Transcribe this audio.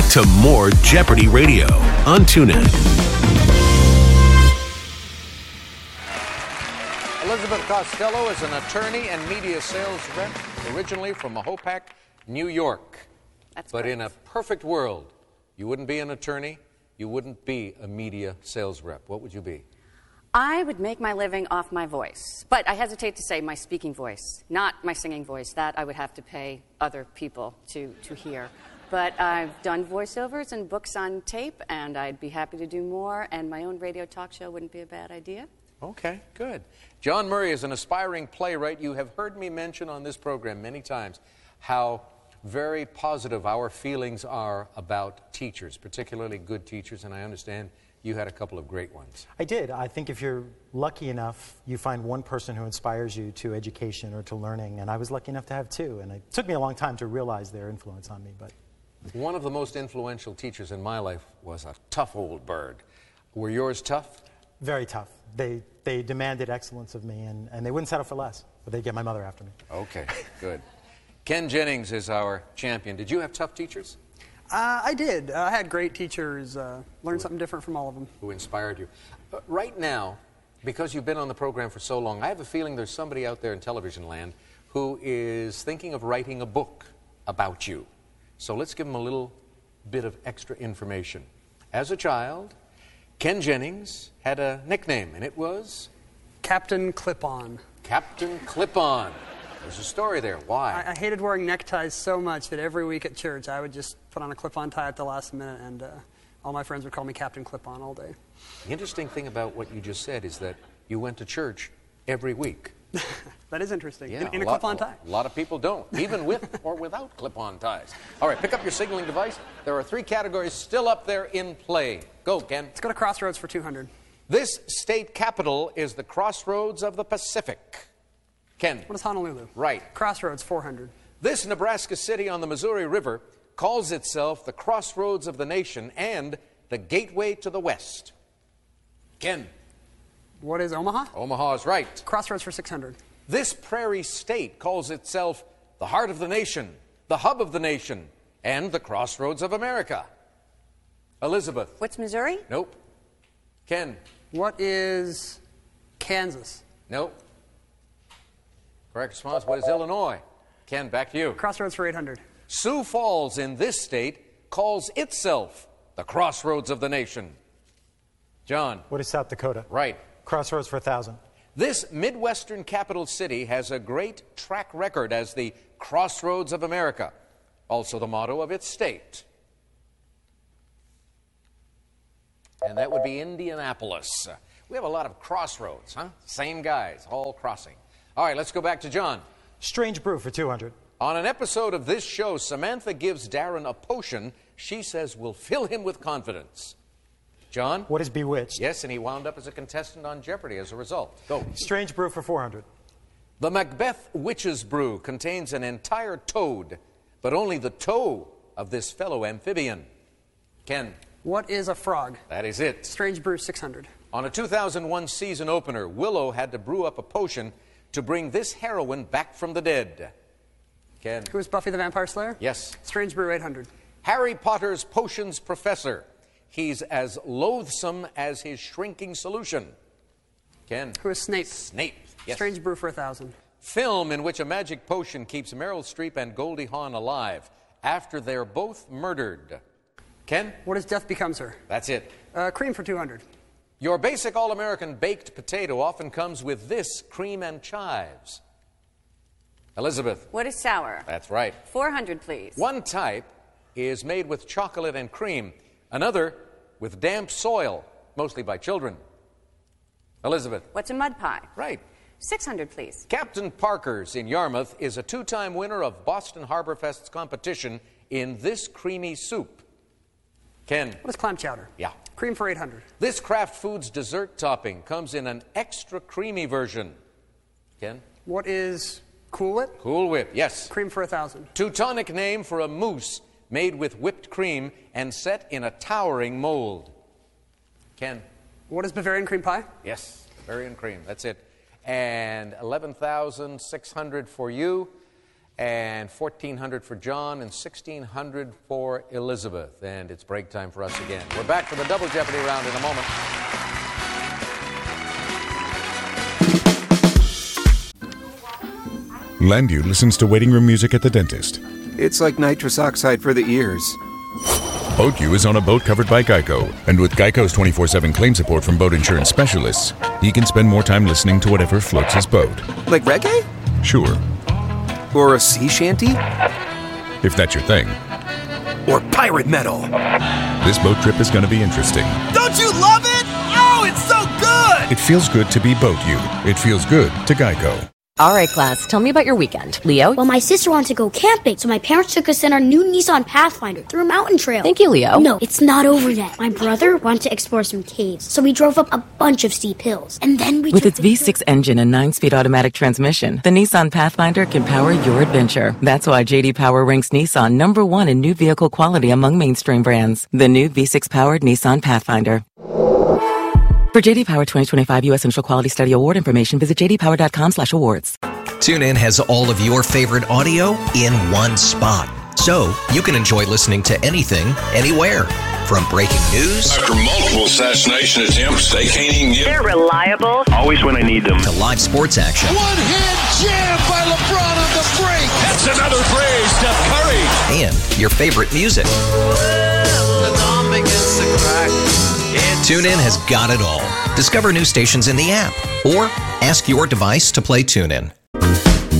to more Jeopardy Radio on TuneIn. Elizabeth Costello is an attorney and media sales rep, originally from Mahopac, New York. But in a perfect world, you wouldn't be an attorney, you wouldn't be a media sales rep. What would you be? I would make my living off my voice, but I hesitate to say my speaking voice, not my singing voice. That I would have to pay other people to hear. But I've done voiceovers and books on tape, and I'd be happy to do more, and my own radio talk show wouldn't be a bad idea. Okay, good. John Murray is an aspiring playwright. You have heard me mention on this program many times how very positive our feelings are about teachers, particularly good teachers, and I understand you had a couple of great ones. I did. I think if you're lucky enough, you find one person who inspires you to education or to learning, and I was lucky enough to have two, and it took me a long time to realize their influence on me. But one of the most influential teachers in my life was a tough old bird. Were yours tough? Very tough. They demanded excellence of me, and they wouldn't settle for less, but they'd get my mother after me. Okay, good. Ken Jennings is our champion. Did you have tough teachers? I did. I had great teachers. Learned something different from all of them. Who inspired you. Right now, because you've been on the program for so long, I have a feeling there's somebody out there in television land who is thinking of writing a book about you. So let's give them a little bit of extra information. As a child, Ken Jennings had a nickname, and it was? Captain Clip-On. Captain Clip-On. There's a story there. Why? I hated wearing neckties so much that every week at church I would just put on a clip-on tie at the last minute, and all my friends would call me Captain Clip-On all day. The interesting thing about what you just said is that you went to church every week. That is interesting. Yeah, in a clip-on tie. A lot of people don't, even with or without clip-on ties. All right, pick up your signaling device. There are 3 categories still up there in play. Go, Ken. Let's go to Crossroads for 200. This state capital is the crossroads of the Pacific. Ken. What is Honolulu? Right. Crossroads, 400. This Nebraska city on the Missouri River calls itself the crossroads of the nation and the gateway to the West. Ken. What is Omaha? Omaha is right. Crossroads for 600. This prairie state calls itself the heart of the nation, the hub of the nation, and the crossroads of America. Elizabeth. What's Missouri? Nope. Ken. What is Kansas? Nope. Correct response. What is Illinois? Ken, back to you. Crossroads for 800. Sioux Falls in this state calls itself the crossroads of the nation. John. What is South Dakota? Right. Crossroads for 1,000. This Midwestern capital city has a great track record as the crossroads of America, also the motto of its state. And that would be Indianapolis. We have a lot of crossroads, huh? Same guys, all crossing. All right, let's go back to John. Strange Brew for 200. On an episode of this show, Samantha gives Darren a potion she says will fill him with confidence. John? What is Bewitched? Yes, and he wound up as a contestant on Jeopardy as a result. Go. Strange Brew for 400. The Macbeth Witch's Brew contains an entire toad, but only the toe of this fellow amphibian. Ken? What is a frog? That is it. Strange Brew, 600. On a 2001 season opener, Willow had to brew up a potion to bring this heroine back from the dead. Ken? Who is Buffy the Vampire Slayer? Yes. Strange Brew, 800. Harry Potter's potions professor. He's as loathsome as his shrinking solution. Ken? Who is Snape? Snape. Yes. Strange Brew for 1,000. Film in which a magic potion keeps Meryl Streep and Goldie Hawn alive after they're both murdered. Ken? What is Death Becomes Her? That's it. Cream for 200. Your basic all-American baked potato often comes with this cream and chives. Elizabeth. What is sour? That's right. 400, please. One type is made with chocolate and cream. Another with damp soil, mostly by children. Elizabeth. What's a mud pie? Right. 600, please. Captain Parker's in Yarmouth is a 2-time winner of Boston Harbor Fest's competition in this creamy soup. Ken. What is clam chowder? Yeah. Cream for 800. This Kraft Foods dessert topping comes in an extra creamy version. Ken? What is Cool Whip? Cool Whip, yes. Cream for 1,000. Teutonic name for a mousse made with whipped cream and set in a towering mold. Ken? What is Bavarian cream pie? Yes, Bavarian cream, that's it. And 11,600 for you. and $1,400 for John, and $1,600 for Elizabeth. And it's break time for us again. We're back for the Double Jeopardy round in a moment. Landu listens to waiting room music at the dentist. It's like nitrous oxide for the ears. BoatU is on a boat covered by Geico, and with Geico's 24/7 claim support from boat insurance specialists, he can spend more time listening to whatever floats his boat. Like reggae? Sure. Or a sea shanty? If that's your thing. Or pirate metal? This boat trip is going to be interesting. Don't you love it? Oh, it's so good! It feels good to be BoatU. It feels good to Geico. All right, class, tell me about your weekend. Leo? Well, my sister wanted to go camping, so my parents took us in our new Nissan Pathfinder through a mountain trail. Thank you, Leo. No, it's not over yet. My brother wanted to explore some caves, so we drove up a bunch of steep hills. And then we With its V6 engine and 9-speed automatic transmission, the Nissan Pathfinder can power your adventure. That's why J.D. Power ranks Nissan #1 in new vehicle quality among mainstream brands. The new V6-powered Nissan Pathfinder. For J.D. Power 2025 U.S. Initial Quality Study Award information, visit jdpower.com/awards. TuneIn has all of your favorite audio in one spot, so you can enjoy listening to anything, anywhere. From breaking news after multiple assassination attempts, they can't even get. They're reliable. Always when I need them. To live sports action. One-hand jam by LeBron on the break. That's another phrase, Steph Curry. And your favorite music. TuneIn has got it all. Discover new stations in the app or ask your device to play TuneIn.